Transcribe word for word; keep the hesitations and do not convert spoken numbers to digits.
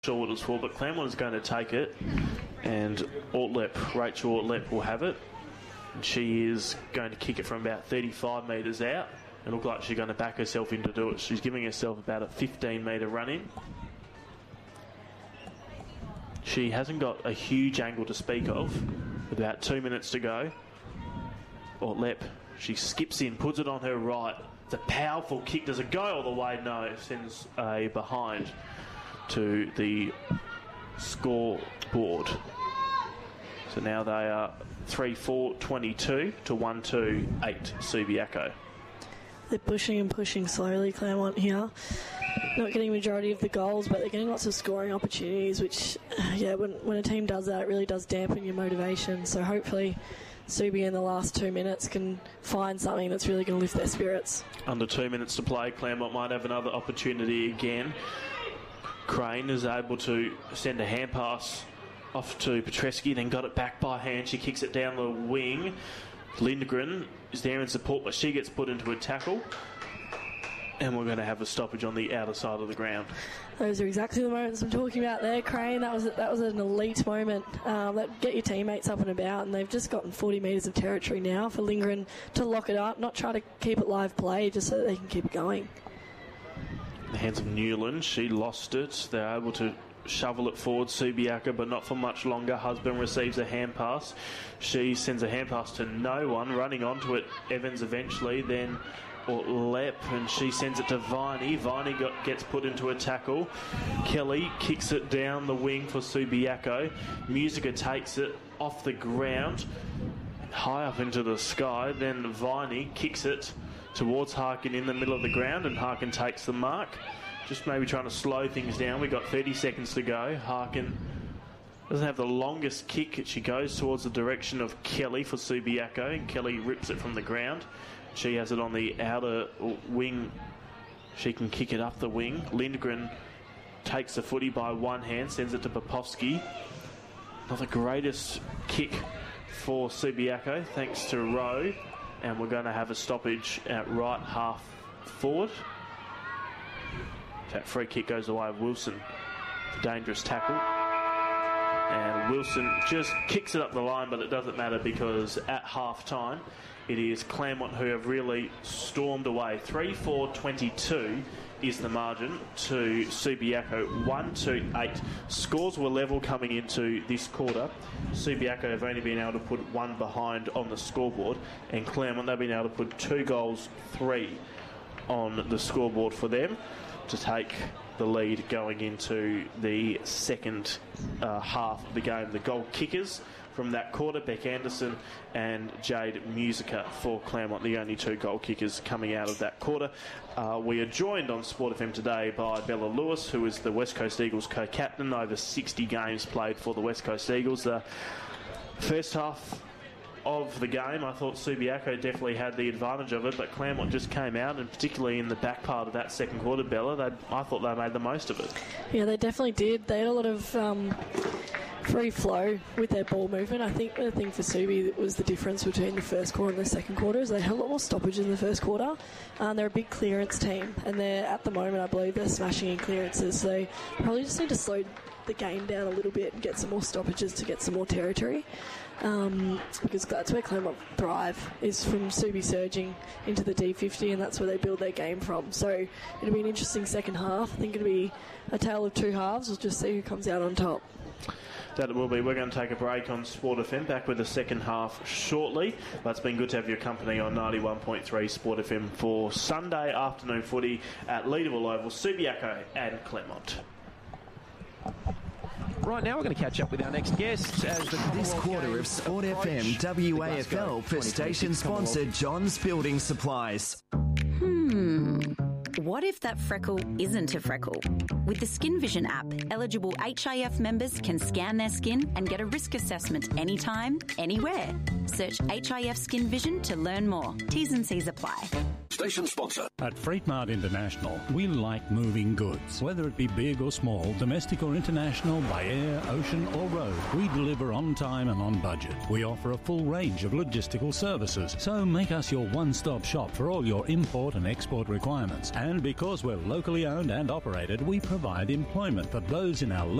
sure what it's for, but Claremont is going to take it, and Ortlep, Rachel Ortlep will have it. And she is going to kick it from about thirty-five metres out. It looks like she's going to back herself in to do it. She's giving herself about a fifteen metre run in. She hasn't got a huge angle to speak of. With about two minutes to go. Ortlep, she skips in, puts it on her right. It's a powerful kick. Does it go all the way? No, sends a behind to the scoreboard. So now they are three four twenty-two to one two eight Subiaco. They're pushing and pushing slowly, Claremont here. Not getting a majority of the goals, but they're getting lots of scoring opportunities, which, yeah, when, when a team does that, it really does dampen your motivation. So hopefully Subi in the last two minutes can find something that's really going to lift their spirits. Under two minutes to play, Claremont might have another opportunity again. Crane is able to send a hand pass off to Petreski, then got it back by hand. She kicks it down the wing. Lindgren is there in support, but she gets put into a tackle. And we're going to have a stoppage on the outer side of the ground. Those are exactly the moments I'm talking about there, Crane. That was that was an elite moment. Um, that get your teammates up and about, and they've just gotten forty metres of territory now for Lindgren to lock it up, not try to keep it live play, just so that they can keep it going. In the hands of Newland, she lost it. They're able to shovel it forward, Subiaco, but not for much longer. Husband receives a hand pass. She sends a hand pass to no one, running onto it. Evans eventually, then Ortlep, and she sends it to Viney. Viney got, gets put into a tackle. Kelly kicks it down the wing for Subiaco. Musica takes it off the ground, high up into the sky. Then Viney kicks it towards Harkin in the middle of the ground, and Harkin takes the mark. Just maybe trying to slow things down. We've got thirty seconds to go. Harkin doesn't have the longest kick. She goes towards the direction of Kelly for Subiaco, and Kelly rips it from the ground. She has it on the outer wing. She can kick it up the wing. Lindgren takes the footy by one hand, sends it to Popovsky. Not the greatest kick for Subiaco, thanks to Rowe. And we're going to have a stoppage at right half forward. That free kick goes away of Wilson. The dangerous tackle. And Wilson just kicks it up the line, but it doesn't matter because at half time it is Claremont who have really stormed away. three four twenty-two is the margin to Subiaco. one two eight. Scores were level coming into this quarter. Subiaco have only been able to put one behind on the scoreboard, and Claremont, they've been able to put two goals, three on the scoreboard for them to take the lead going into the second uh, half of the game. The goal kickers from that quarter, Beck Anderson and Jade Musica for Claremont, the only two goal kickers coming out of that quarter. Uh, we are joined on Sport F M today by Bella Lewis, who is the West Coast Eagles co-captain. Over sixty games played for the West Coast Eagles. The first half of the game, I thought Subiaco definitely had the advantage of it, but Claremont just came out, and particularly in the back part of that second quarter, Bella, I thought they made the most of it. Yeah, they definitely did. They had a lot of um, free flow with their ball movement. I think the thing for Subi was the difference between the first quarter and the second quarter is they had a lot more stoppages in the first quarter. Um, they're a big clearance team, and they're at the moment, I believe, they're smashing in clearances, so they probably just need to slow the game down a little bit and get some more stoppages to get some more territory. Um, because that's where Claremont thrive, is from Subi surging into the D fifty, and that's where they build their game from. So it'll be an interesting second half. I think it'll be a tale of two halves. We'll just see who comes out on top. That it will be. We're going to take a break on Sport F M, back with the second half shortly. But it's been good to have your company on ninety-one point three Sport F M for Sunday afternoon footy at Leederville Oval, Subiaco and Claremont. Right now we're going to catch up with our next guest as the This quarter of Sport F M W A F L for station sponsor John's Building Supplies. Hmm. What if that freckle isn't a freckle? With the Skin Vision app, eligible H I F members can scan their skin and get a risk assessment anytime, anywhere. Search H I F Skin Vision to learn more. T's and C's apply. Station sponsor. At Freightmart International, we like moving goods. Whether it be big or small, domestic or international, by air, ocean or road, we deliver on time and on budget. We offer a full range of logistical services, so make us your one-stop shop for all your import and export requirements. And be because we're locally owned and operated, we provide employment for those in our